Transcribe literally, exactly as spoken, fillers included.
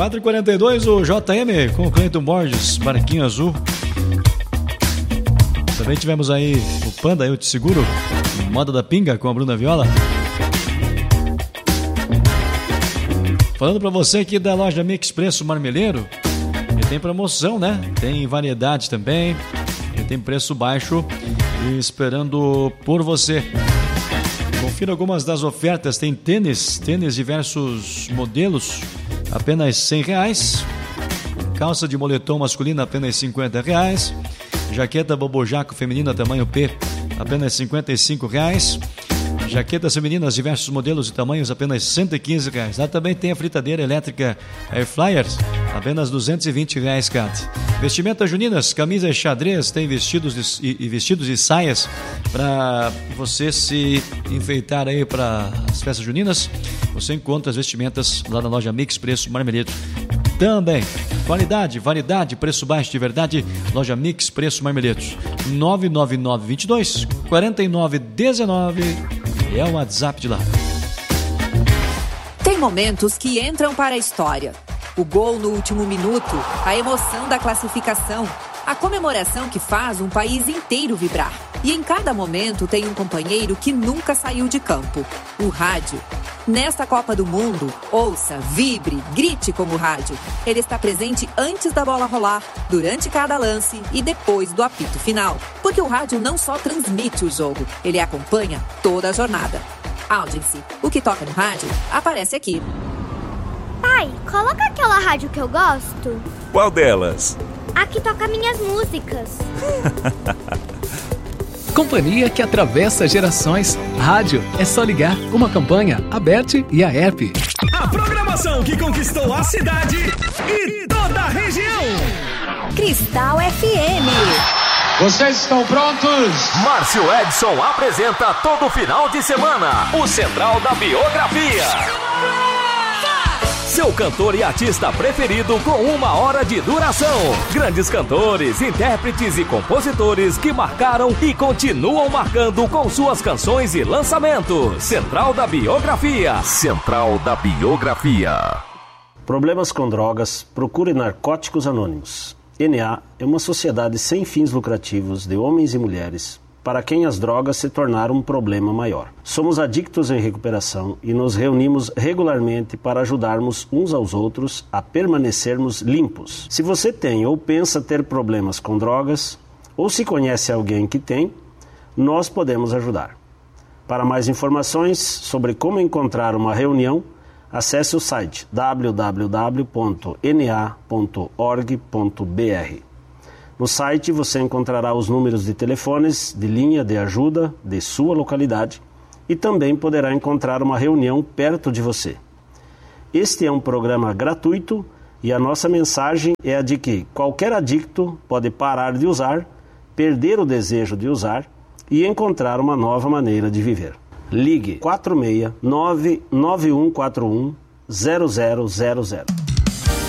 quatro e quarenta e dois, o J M com o Cleiton Borges, Barquinho Azul. Também tivemos aí o Panda, eu te seguro, Moda da Pinga com a Bruna Viola. Falando pra você aqui da loja Mix Preço Marmeleiro, que tem promoção, né? Tem variedade também, que tem preço baixo e esperando por você. Confira algumas das ofertas. Tem tênis, tênis diversos modelos, apenas cem reais. Calça de moletom masculina, apenas cinquenta reais. Jaqueta bobojaco feminina tamanho P, apenas cinquenta e cinco reais. Jaquetas femininas, diversos modelos e tamanhos, apenas cento e quinze reais. Lá também tem a fritadeira elétrica Air Fryers, apenas duzentos e vinte reais cada. Vestimentas juninas, camisas xadrez, tem vestidos e, e vestidos e saias para você se enfeitar aí para as festas juninas. Você encontra as vestimentas lá na loja Mix Preço Marmeleiro. Também, qualidade, variedade, preço baixo de verdade, loja Mix Preço Marmeletos. nove nove nove, dois dois, quatro nove um nove é o WhatsApp de lá. Tem momentos que entram para a história. O gol no último minuto, a emoção da classificação, a comemoração que faz um país inteiro vibrar. E em cada momento tem um companheiro que nunca saiu de campo, o rádio. Nesta Copa do Mundo, ouça, vibre, grite como rádio. Ele está presente antes da bola rolar, durante cada lance e depois do apito final. Porque o rádio não só transmite o jogo, ele acompanha toda a jornada. Audience, o que toca no rádio, aparece aqui. Pai, coloca aquela rádio que eu gosto. Qual delas? A que toca minhas músicas. Companhia que atravessa gerações. Rádio é só ligar. Uma campanha, a Bert e a Herp. A programação que conquistou a cidade e toda a região. Cristal F M. Vocês estão prontos? Márcio Edson apresenta todo final de semana o Central da Biografia. Seu cantor e artista preferido com uma hora de duração. Grandes cantores, intérpretes e compositores que marcaram e continuam marcando com suas canções e lançamentos. Central da Biografia. Central da Biografia. Problemas com drogas, procure Narcóticos Anônimos. N A é uma sociedade sem fins lucrativos de homens e mulheres para quem as drogas se tornaram um problema maior. Somos adictos em recuperação e nos reunimos regularmente para ajudarmos uns aos outros a permanecermos limpos. Se você tem ou pensa ter problemas com drogas, ou se conhece alguém que tem, nós podemos ajudar. Para mais informações sobre como encontrar uma reunião, acesse o site w w w ponto n a ponto org ponto b r. No site você encontrará os números de telefones de linha de ajuda de sua localidade e também poderá encontrar uma reunião perto de você. Este é um programa gratuito e a nossa mensagem é a de que qualquer adicto pode parar de usar, perder o desejo de usar e encontrar uma nova maneira de viver. Ligue quatro seis nove nove um quatro um zero zero zero zero.